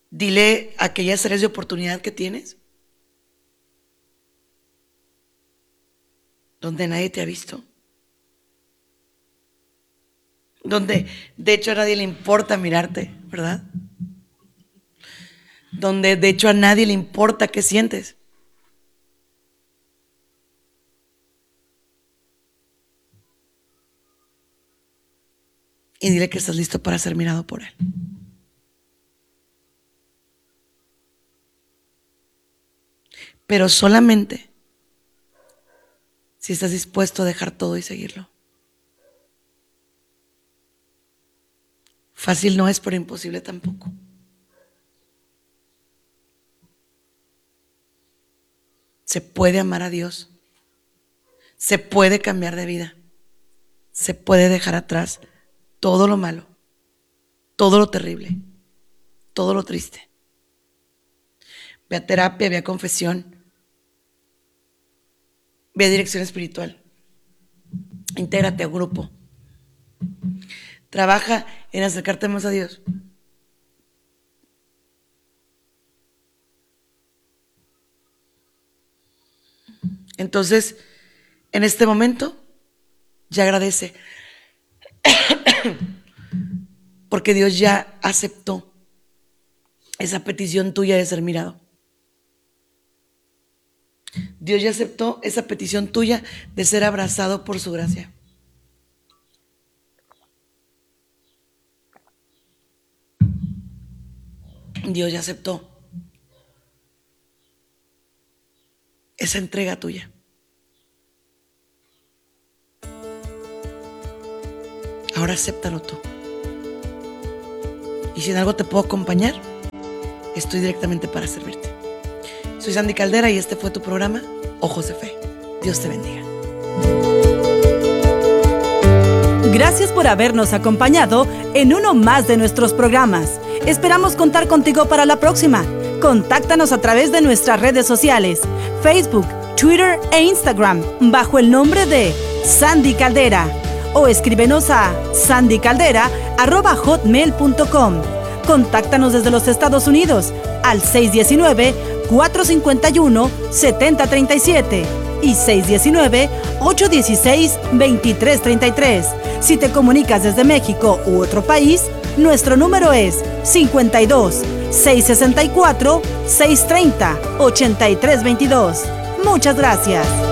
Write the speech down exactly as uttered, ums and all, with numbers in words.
Dile aquellas áreas de oportunidad que tienes, donde nadie te ha visto, donde de hecho a nadie le importa mirarte, ¿verdad? Donde de hecho a nadie le importa qué sientes. Y dile que estás listo para ser mirado por él. Pero solamente si estás dispuesto a dejar todo y seguirlo. Fácil no es, pero imposible tampoco. Se puede amar a Dios. Se puede cambiar de vida. Se puede dejar atrás todo lo malo, todo lo terrible, todo lo triste. Ve a terapia, ve a confesión, ve a dirección espiritual. Intégrate a un grupo. Trabaja en acercarte más a Dios. Entonces, en este momento, ya agradece. Porque Dios ya aceptó esa petición tuya de ser mirado. Dios ya aceptó esa petición tuya de ser abrazado por su gracia. Dios ya aceptó esa entrega tuya. Ahora acéptalo tú. Y si en algo te puedo acompañar, estoy directamente para servirte. Soy Sandy Caldera y este fue tu programa, Ojos de Fe. Dios te bendiga. Gracias por habernos acompañado en uno más de nuestros programas. Esperamos contar contigo para la próxima. Contáctanos a través de nuestras redes sociales, Facebook, Twitter e Instagram, bajo el nombre de Sandy Caldera. O escríbenos a sandy caldera arroba hotmail punto com. Contáctanos desde los Estados Unidos al seis uno nueve, cuatro cinco uno, siete cero tres siete y seis uno nueve, ocho uno seis, dos tres tres tres. Si te comunicas desde México u otro país, nuestro número es cincuenta y dos, seiscientos sesenta y cuatro, seiscientos treinta, ochenta y tres veintidós. Muchas gracias.